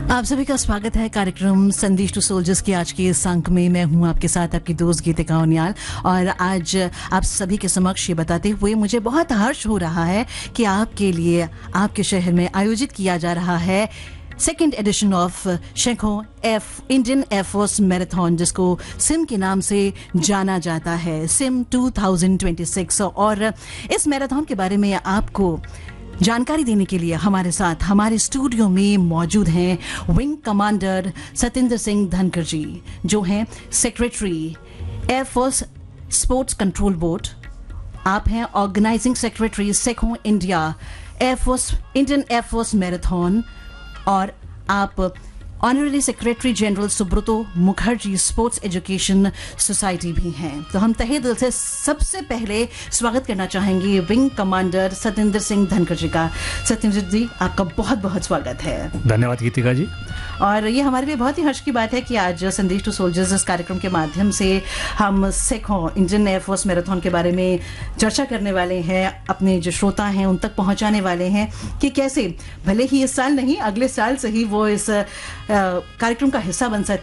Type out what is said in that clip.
आप सभी का स्वागत है कार्यक्रम संदेश टू सोल्जर्स के आज के इस अंक में। मैं हूं आपके साथ आपकी दोस्त गीतिका उनियाल और आज आप सभी के समक्ष ये बताते हुए मुझे बहुत हर्ष हो रहा है कि आपके लिए आपके शहर में आयोजित किया जा रहा है second edition of शेखो Indian air force marathon, जिसको सिम के नाम से जाना जाता है, सिम 2026। और इस मैराथन के बारे में आपको जानकारी देने के लिए हमारे साथ हमारे स्टूडियो में मौजूद हैं विंग कमांडर सतेंद्र सिंह धनखड़ जी, जो हैं secretary air force sports control board. आप हैं organising secretary Sekhon Indian air force marathon और आप honorary secretary general Subroto Mukherjee sports education society भी हैं। तो हम तहे दिल से सबसे पहले स्वागत करना चाहेंगे विंग कमांडर सतेंद्र सिंह धनखड़ जी का। सतेंद्र जी, आपका बहुत बहुत स्वागत है। धन्यवाद गीतिका जी। और ये हमारे लिए बहुत ही हर्ष की बात है कि आज संदेश टू सोल्जर्स इस कार्यक्रम के माध्यम से हम सेखो इंडियन एयरफोर्स मैराथन के बारे में चर्चा करने वाले हैं, अपने जो श्रोता हैं उन तक पहुंचाने वाले हैं कि कैसे भले ही इस साल नहीं अगले साल से ही वो इस कार्यक्रम का हिस्सा बन सकते